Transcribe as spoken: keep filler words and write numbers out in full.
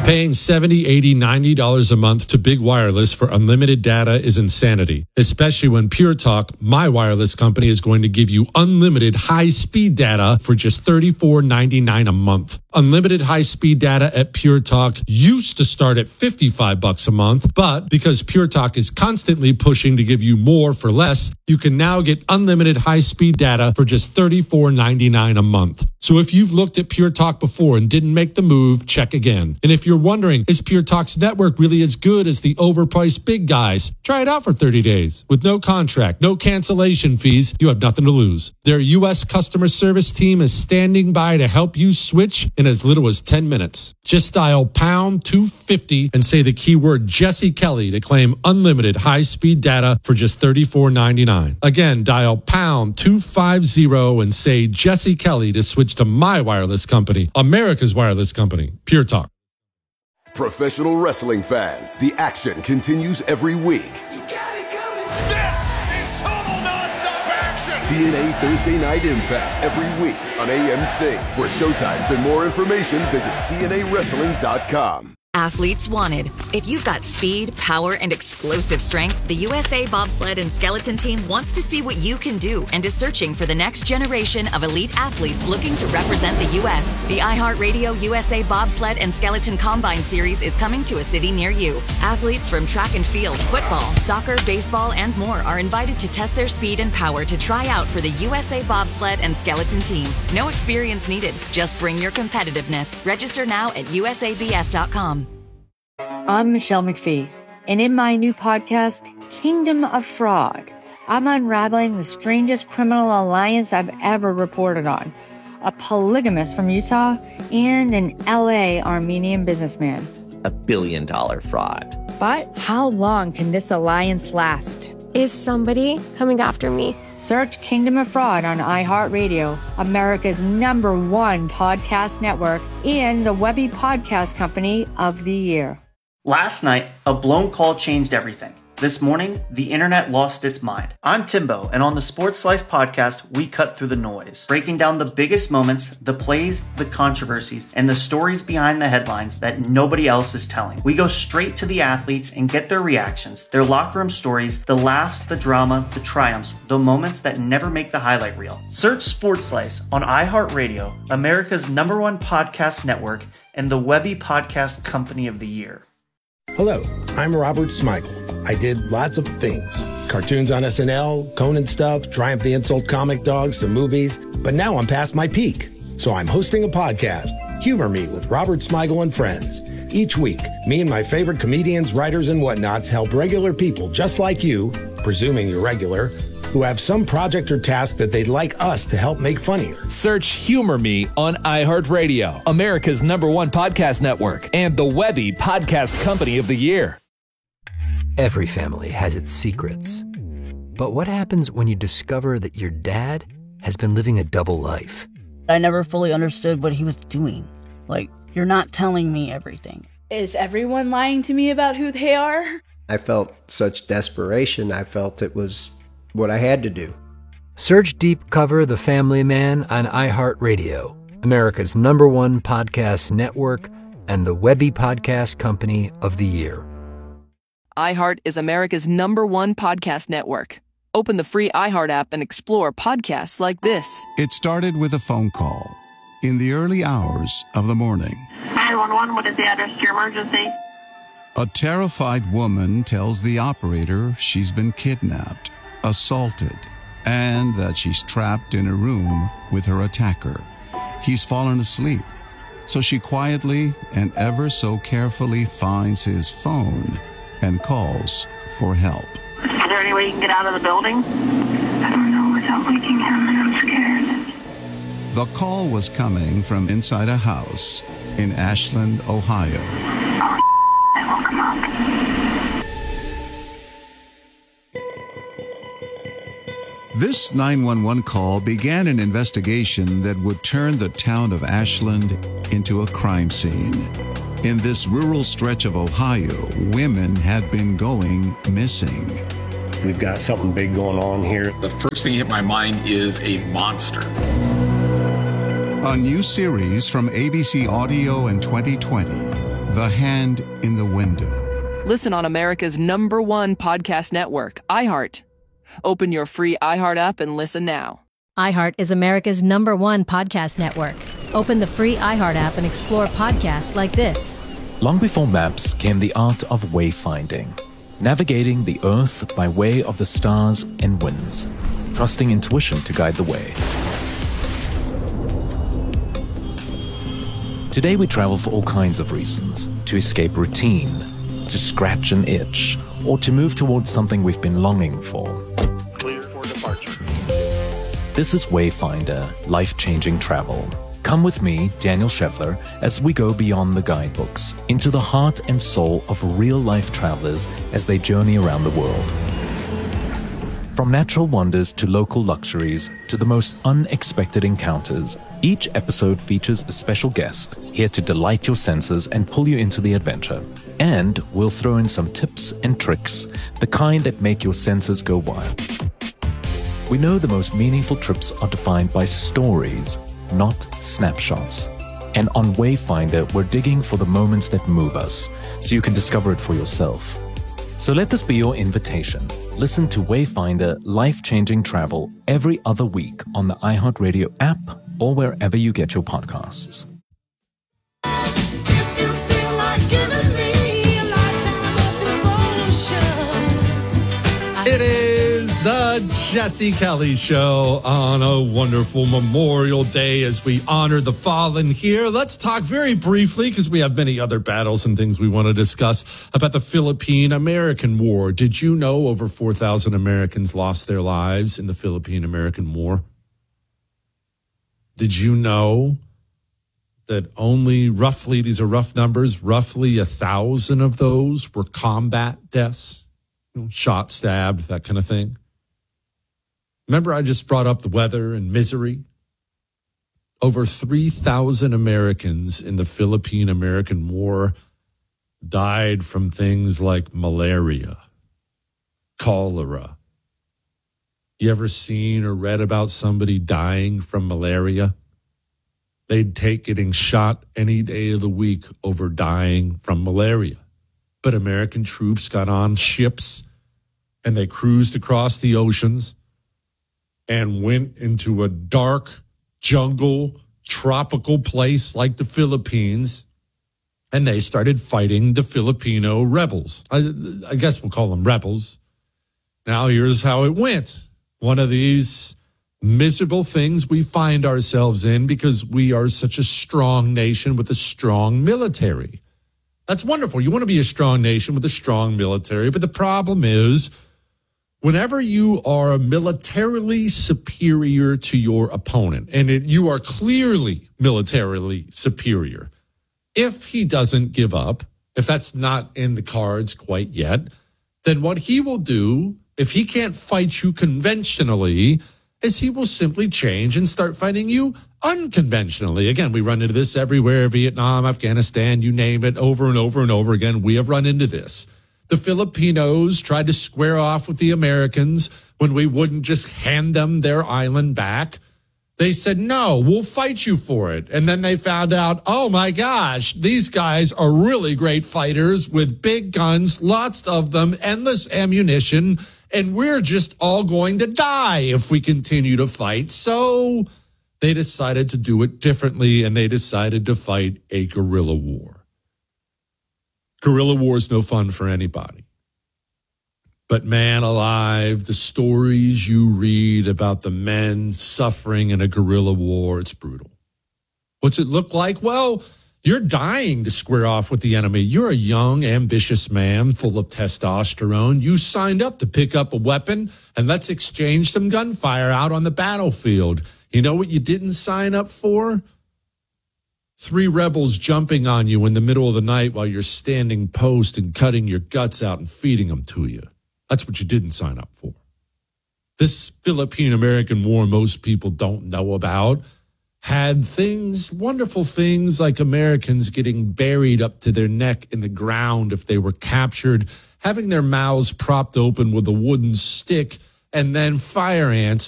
Paying seventy dollars, eighty dollars, ninety dollars a month to Big Wireless for unlimited data is insanity, especially when Pure Talk, my wireless company, is going to give you unlimited high-speed data for just thirty-four ninety-nine a month. Unlimited high-speed data at Pure Talk used to start at fifty-five bucks a month, but because Pure Talk is constantly pushing to give you more for less, you can now get unlimited high-speed data for just thirty-four ninety-nine a month. So if you've looked at Pure Talk before and didn't make the move, check again. And if you're wondering, is Pure Talk's network really as good as the overpriced big guys? Try it out for thirty days. With no contract, no cancellation fees, you have nothing to lose. Their U S customer service team is standing by to help you switch in as little as ten minutes. Just dial pound two fifty and say the keyword Jesse Kelly to claim unlimited high-speed data for just thirty-four ninety-nine. Again, dial pound two fifty and say Jesse Kelly to switch to my wireless company, America's wireless company, Pure Talk. Professional wrestling fans, the action continues every week. You got it coming. This is total nonstop action. T N A Thursday Night Impact every week on A M C. For showtimes and more information, visit T N A wrestling dot com. Athletes wanted. If you've got speed, power, and explosive strength, the U S A Bobsled and Skeleton Team wants to see what you can do and is searching for the next generation of elite athletes looking to represent the U S. The iHeartRadio U S A Bobsled and Skeleton Combine Series is coming to a city near you. Athletes from track and field, football, soccer, baseball, and more are invited to test their speed and power to try out for the U S A Bobsled and Skeleton Team. No experience needed. Just bring your competitiveness. Register now at U S A B S dot com. I'm Michelle McPhee, and in my new podcast, Kingdom of Fraud, I'm unraveling the strangest criminal alliance I've ever reported on. A polygamist from Utah and an L A Armenian businessman. A billion dollar fraud. But how long can this alliance last? Is somebody coming after me? Search Kingdom of Fraud on iHeartRadio, America's number one podcast network, and the Webby Podcast Company of the Year. Last night, a blown call changed everything. This morning, the internet lost its mind. I'm Timbo, and on the Sports Slice podcast, we cut through the noise, breaking down the biggest moments, the plays, the controversies, and the stories behind the headlines that nobody else is telling. We go straight to the athletes and get their reactions, their locker room stories, the laughs, the drama, the triumphs, the moments that never make the highlight reel. Search Sports Slice on iHeartRadio, America's number one podcast network, and the Webby Podcast Company of the Year. Hello, I'm Robert Smigel. I did lots of things. Cartoons on S N L, Conan stuff, Triumph the Insult comic dogs, some movies. But now I'm past my peak. So I'm hosting a podcast, Humor Me with Robert Smigel and Friends. Each week, me and my favorite comedians, writers, and whatnots help regular people just like you, presuming you're regular, who have some project or task that they'd like us to help make funnier. Search Humor Me on iHeartRadio, America's number one podcast network, and the Webby Podcast Company of the Year. Every family has its secrets. But what happens when you discover that your dad has been living a double life? I never fully understood what he was doing. Like, you're not telling me everything. Is everyone lying to me about who they are? I felt such desperation. I felt it was what I had to do. Search Deep Cover The Family Man on iHeartRadio, America's number one podcast network, and the Webby Podcast Company of the Year. iHeart is America's number one podcast network. Open the free iHeart app and explore podcasts like this. It started with a phone call in the early hours of the morning. nine one one, what is the address to your emergency? A terrified woman tells the operator she's been kidnapped, assaulted, and that she's trapped in a room with her attacker. He's fallen asleep, so she quietly and ever so carefully finds his phone and calls for help. Is there any way you can get out of the building? I don't know without waking him, and I'm scared. The call was coming from inside a house in Ashland, Ohio. Oh, I woke him up. This nine one one call began an investigation that would turn the town of Ashland into a crime scene. In this rural stretch of Ohio, women had been going missing. We've got something big going on here. The first thing that hit my mind is a monster. A new series from A B C Audio in twenty twenty, The Hand in the Window. Listen on America's number one podcast network, iHeart. Open your free iHeart app and listen now. iHeart is America's number one podcast network. Open the free iHeart app and explore podcasts like this. Long before maps came the art of wayfinding, navigating the earth by way of the stars and winds, trusting intuition to guide the way. Today we travel for all kinds of reasons: to escape routine, to scratch an itch, or to move towards something we've been longing for. Clear for departure. This is Wayfinder, life-changing travel. Come with me, Daniel Scheffler, as we go beyond the guidebooks, into the heart and soul of real-life travelers as they journey around the world. From natural wonders to local luxuries to the most unexpected encounters, each episode features a special guest here to delight your senses and pull you into the adventure. And we'll throw in some tips and tricks, the kind that make your senses go wild. We know the most meaningful trips are defined by stories, not snapshots. And on Wayfinder, we're digging for the moments that move us, so you can discover it for yourself. So let this be your invitation. Listen to Wayfinder Life-Changing Travel every other week on the iHeartRadio app or wherever you get your podcasts. If you feel like giving me a lifetime of devotion, It is the Jesse Kelly Show on a wonderful Memorial Day as we honor the fallen here. Let's talk very briefly, because we have many other battles and things we want to discuss, about the Philippine-American War. Did you know over four thousand Americans lost their lives in the Philippine-American War? Did you know that only roughly, these are rough numbers, roughly a thousand of those were combat deaths? Shot, stabbed, that kind of thing. Remember, I just brought up the weather and misery. Over three thousand Americans in the Philippine-American War died from things like malaria, cholera. You ever seen or read about somebody dying from malaria? They'd take getting shot any day of the week over dying from malaria. But American troops got on ships and they cruised across the oceans and went into a dark jungle, tropical place like the Philippines, and they started fighting the Filipino rebels. I, I guess we'll call them rebels. Now here's how it went. One of these miserable things we find ourselves in because we are such a strong nation with a strong military. That's wonderful. You want to be a strong nation with a strong military. But the problem is, whenever you are militarily superior to your opponent, and it, you are clearly militarily superior, if he doesn't give up, if that's not in the cards quite yet, then what he will do, if he can't fight you conventionally, is he will simply change and start fighting you unconventionally. Again, we run into this everywhere, Vietnam, Afghanistan, you name it, over and over and over again. We have run into this. The Filipinos tried to square off with the Americans when we wouldn't just hand them their island back. They said, no, we'll fight you for it. And then they found out, oh my gosh, these guys are really great fighters with big guns, lots of them, endless ammunition, and we're just all going to die if we continue to fight. So they decided to do it differently, and they decided to fight a guerrilla war. Guerrilla war is no fun for anybody. But man alive, the stories you read about the men suffering in a guerrilla war, it's brutal. What's it look like? Well, you're dying to square off with the enemy. You're a young, ambitious man full of testosterone. You signed up to pick up a weapon and let's exchange some gunfire out on the battlefield. You know what you didn't sign up for? Three rebels jumping on you in the middle of the night while you're standing post and cutting your guts out and feeding them to you. That's what you didn't sign up for. This Philippine-American War most people don't know about had things, wonderful things like Americans getting buried up to their neck in the ground if they were captured, having their mouths propped open with a wooden stick, and then fire ants